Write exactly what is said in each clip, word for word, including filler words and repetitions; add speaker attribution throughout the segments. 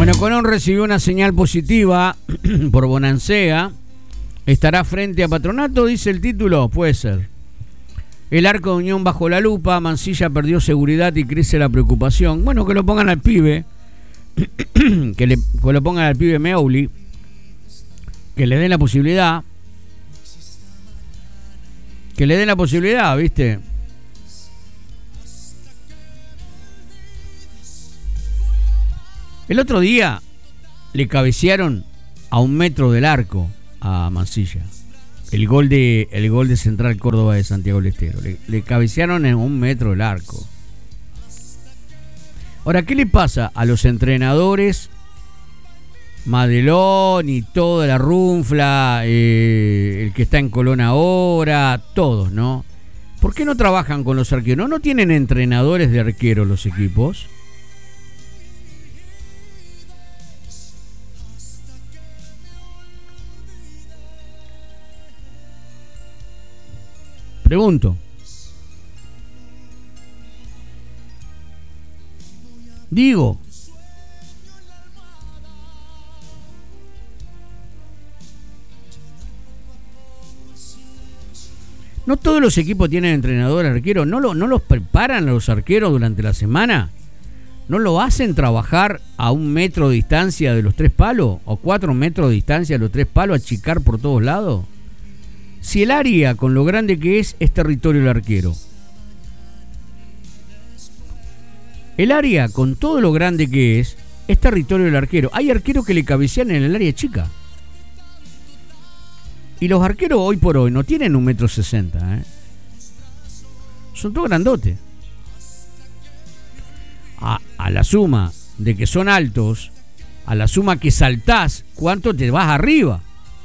Speaker 1: Bueno, Colón recibió una señal positiva por Bonansea. ¿Estará frente a Patronato? Dice el título. Puede ser. El Arco de Unión bajo la lupa. Mansilla perdió seguridad y crece la preocupación. Bueno, que lo pongan al pibe. que, le, que lo pongan al pibe Meouli. Que le den la posibilidad. Que le den la posibilidad, ¿viste? El otro día le cabecearon a un metro del arco a Mansilla. El gol de, el gol de Central Córdoba de Santiago del Estero. Le, le cabecearon en un metro del arco. Ahora, ¿qué le pasa a los entrenadores? Madelón y toda la runfla, eh, el que está en Colón ahora, todos, ¿no? ¿Por qué no trabajan con los arqueros? ¿No, no tienen entrenadores de arqueros los equipos? Pregunto. Digo. ¿No todos los equipos tienen entrenadores arqueros? ¿No, lo, ¿No los preparan a los arqueros durante la semana? ¿No lo hacen trabajar a un metro de distancia de los tres palos? ¿O cuatro metros de distancia de los tres palos, achicar por todos lados? Si el área, con lo grande que es, es territorio del arquero. El área, con todo lo grande que es, es territorio del arquero. Hay arqueros que le cabecean en el área chica. Y los arqueros hoy por hoy no tienen un metro sesenta, ¿eh? Son todos grandotes. A, a la suma de que son altos, a la suma que saltás, ¿cuánto te vas arriba?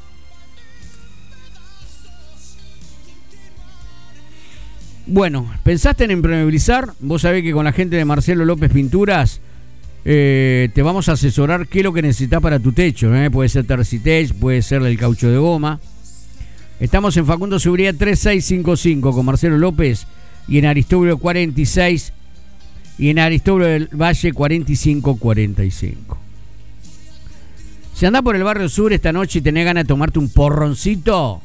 Speaker 1: Bueno, ¿pensaste en impermeabilizar? Vos sabés que con la gente de Marcelo López Pinturas eh, te vamos a asesorar qué es lo que necesitas para tu techo, ¿eh? Puede ser Tercitech, puede ser el caucho de goma. Estamos en Facundo Seguridad tres seis cinco cinco con Marcelo López y en Aristóbulo cuarenta y seis y en Aristóbulo del Valle cuarenta y cinco cuarenta y cinco. Si andás por el barrio sur esta noche y tenés ganas de tomarte un porroncito,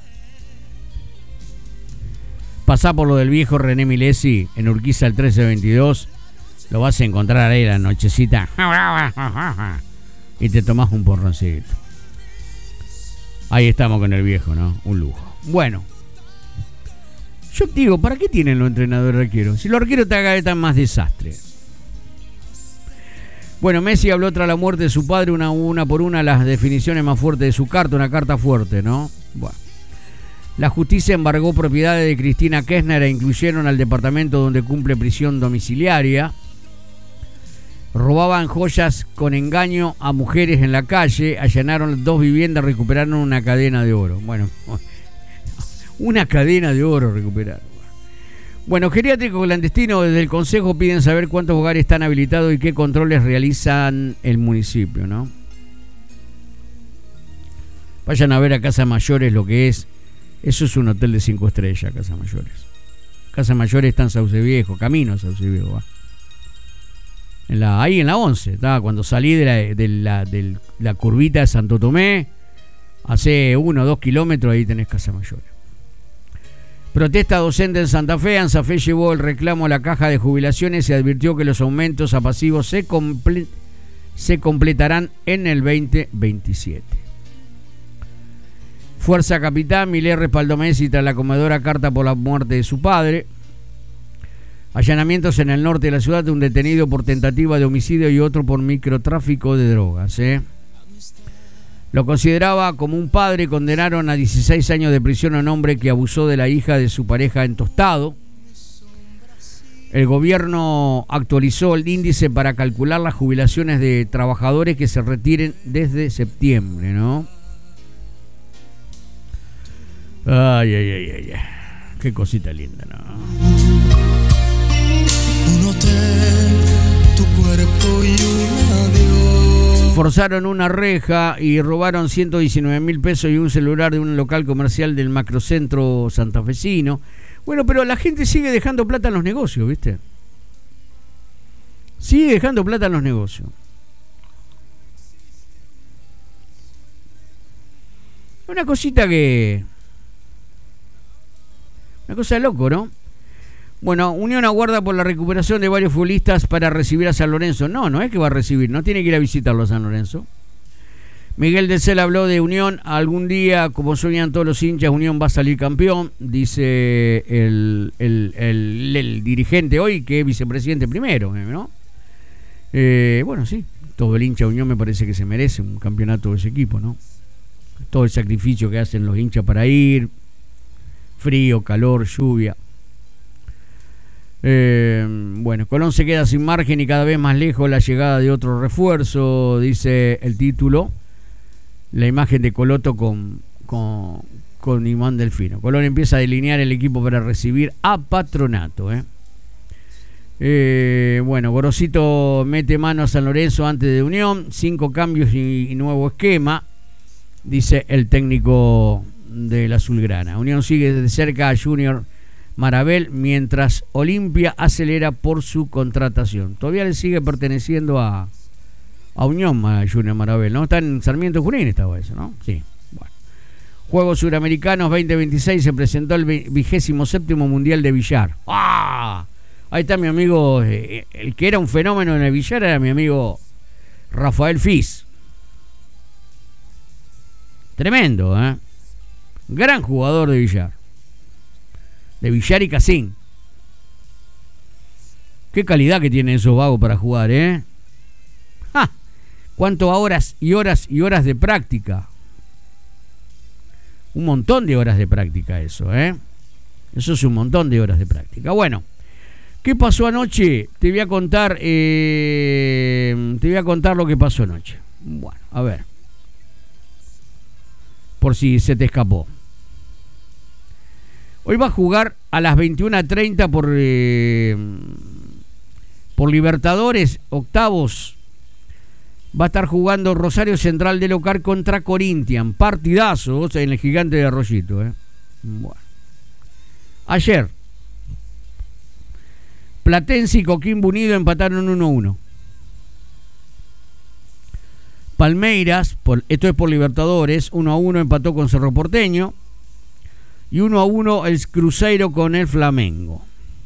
Speaker 1: pasá por lo del viejo René Milesi en Urquiza el trece veintidós. Lo vas a encontrar ahí la nochecita y te tomás un porroncito. Ahí estamos con el viejo, ¿no? Un lujo. Bueno, yo te digo, ¿para qué tienen los entrenadores arqueros? Si los arqueros te hagan más desastre. Bueno, Messi habló tras la muerte de su padre, una, una por una las definiciones más fuertes de su carta, una carta fuerte, ¿no? Bueno. La justicia embargó propiedades de Cristina Kirchner e incluyeron al departamento donde cumple prisión domiciliaria. Robaban joyas con engaño a mujeres en la calle, allanaron dos viviendas, recuperaron una cadena de oro. Bueno, una cadena de oro recuperaron. Bueno, geriátrico clandestino, desde el Consejo piden saber cuántos hogares están habilitados y qué controles realizan el municipio, ¿no? Vayan a ver a Casa Mayores lo que es. Eso es un hotel de cinco estrellas, Casa Mayores. Casa Mayores está en Sauce Viejo, camino a Sauce Viejo, ¿va? En la, ahí en la once, ¿tá? Cuando salí de la, de, la, de la curvita de Santo Tomé, hace uno o dos kilómetros, ahí tenés Casa Mayores. Protesta docente en Santa Fe. ANSAFE llevó el reclamo a la caja de jubilaciones y advirtió que los aumentos a pasivos se, comple- se completarán en el veinte veintisiete. Fuerza Capitán, Milei respaldó Messi tras la conmovedora carta por la muerte de su padre. Allanamientos en el norte de la ciudad de un detenido por tentativa de homicidio y otro por microtráfico de drogas. ¿eh? Lo consideraba como un padre. Condenaron a dieciséis años de prisión a un hombre que abusó de la hija de su pareja en Tostado. El gobierno actualizó el índice para calcular las jubilaciones de trabajadores que se retiren desde septiembre, ¿no? Ay, ay, ay, ay, ay. Qué cosita linda, ¿no?
Speaker 2: Un hotel, tu cuerpo y un adiós.
Speaker 1: Forzaron una reja y robaron ciento diecinueve mil pesos y un celular de un local comercial del macrocentro santafesino. Bueno, pero la gente sigue dejando plata en los negocios, ¿viste? Sigue dejando plata en los negocios. Una cosita que... Una cosa de loco, ¿no? Bueno, Unión aguarda por la recuperación de varios futbolistas para recibir a San Lorenzo. No, no es que va a recibir, no tiene que ir a visitarlo a San Lorenzo. Miguel de Cel habló de Unión. Algún día, como sueñan todos los hinchas, Unión va a salir campeón, dice el, el, el, el dirigente hoy, que es vicepresidente primero, ¿no? Eh, bueno, sí, todo el hincha de Unión me parece que se merece un campeonato de ese equipo, ¿no? Todo el sacrificio que hacen los hinchas para ir, frío, calor, lluvia. Eh, bueno, Colón se queda sin margen y cada vez más lejos la llegada de otro refuerzo, dice el título. La imagen de Coloto con, con, con Imán Delfino. Colón empieza a delinear el equipo para recibir a Patronato. ¿eh? Eh, bueno, Gorosito mete mano a San Lorenzo antes de Unión. Cinco cambios y, y nuevo esquema, dice el técnico del Azulgrana. Unión sigue de cerca a Junior Marabel, mientras Olimpia acelera por su contratación. Todavía le sigue perteneciendo a... a Unión, a Junior Marabel, ¿no? Está en Sarmiento Junín, estaba eso, ¿no? Sí, bueno. Juegos Suramericanos veinte veintiséis, se presentó el vigésimo séptimo Mundial de Billar. ¡Ah! Ahí está mi amigo, eh, el que era un fenómeno en el billar era mi amigo Rafael Fiz. Tremendo, ¿eh? Gran jugador de billar. De billar y casín. Qué calidad que tienen esos vagos para jugar, ¿eh? ¡Ja! Cuánto horas y horas y horas de práctica. Un montón de horas de práctica eso, ¿eh? Eso es un montón de horas de práctica. Bueno, ¿qué pasó anoche? Te voy a contar, eh, te voy a contar lo que pasó anoche. Bueno, a ver. Por si se te escapó. Hoy va a jugar a las veintiuna treinta por, eh, por Libertadores, octavos. Va a estar jugando Rosario Central de local contra Corinthians. Partidazo, o sea, en el Gigante de Arroyito. ¿eh? Bueno. Ayer, Platense y Coquimbo Unido empataron uno a uno. Palmeiras, por, esto es por Libertadores, uno a uno empató con Cerro Porteño. Y uno a uno el Cruzeiro con el Flamengo.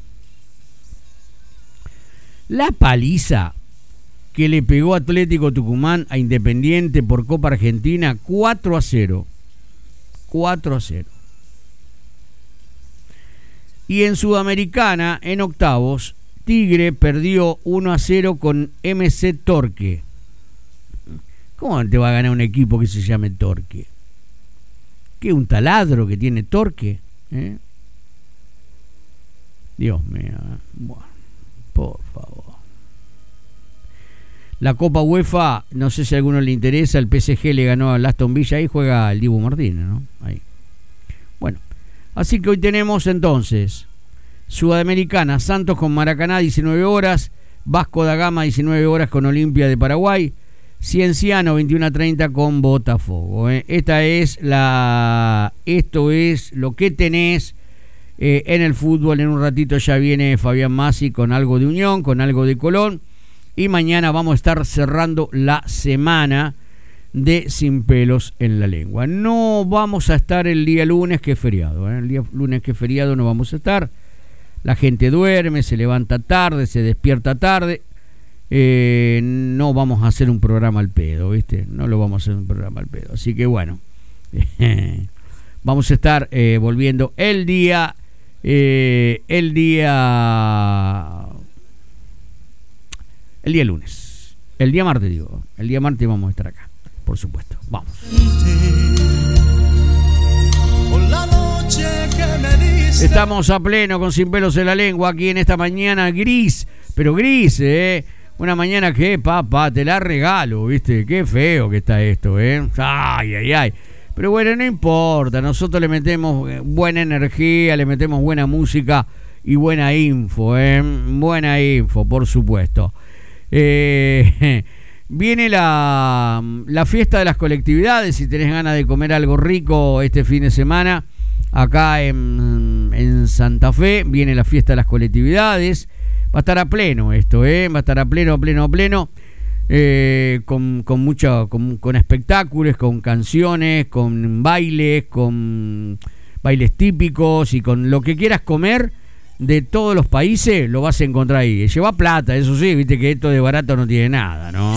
Speaker 1: La paliza que le pegó Atlético Tucumán a Independiente por Copa Argentina, cuatro a cero. cuatro a cero. Y en Sudamericana, en octavos, Tigre perdió uno a cero con M C Torque. ¿Cómo te va a ganar un equipo que se llame Torque? ¿Qué? ¿Un taladro que tiene Torque? ¿Eh? Dios mío. Bueno, por favor. La Copa UEFA, no sé si a alguno le interesa, el P S G le ganó al Aston Villa, ahí juega el Dibu Martínez, ¿no? Ahí. Bueno, así que hoy tenemos entonces Sudamericana, Santos con Maracaná, diecinueve horas, Vasco da Gama, diecinueve horas con Olimpia de Paraguay, Cienciano, veintiuna treinta con Botafogo. ¿eh? Esta es la, esto es lo que tenés eh, en el fútbol. En un ratito ya viene Fabián Masi con algo de Unión, con algo de Colón. Y mañana vamos a estar cerrando la semana de Sin Pelos en la Lengua. No vamos a estar el día lunes, que es feriado. ¿eh? El día lunes, que es feriado, no vamos a estar. La gente duerme, se levanta tarde, se despierta tarde. Eh, no vamos a hacer un programa al pedo, ¿viste? No lo vamos a hacer un programa al pedo. Así que bueno, vamos a estar eh, volviendo el día, eh, el día, el día lunes, el día martes digo, el día martes vamos a estar acá, por supuesto. Vamos. Estamos a pleno con Sin Pelos en la Lengua aquí en esta mañana gris, pero gris, eh. Una mañana que, papá, te la regalo, ¿viste? Qué feo que está esto, ¿eh? Ay, ay, ay. Pero bueno, no importa. Nosotros le metemos buena energía, le metemos buena música y buena info, ¿eh? Buena info, por supuesto. Eh, viene la, la fiesta de las colectividades. Si tenés ganas de comer algo rico este fin de semana, acá en, en Santa Fe, viene la fiesta de las colectividades. Va a estar a pleno esto, ¿eh? Va a estar a pleno, a pleno, a pleno. eh, con, con, mucho, con, con espectáculos, con canciones, con bailes, con bailes típicos y con lo que quieras comer de todos los países, lo vas a encontrar ahí. Lleva plata, eso sí, viste que esto de barato no tiene nada, ¿no?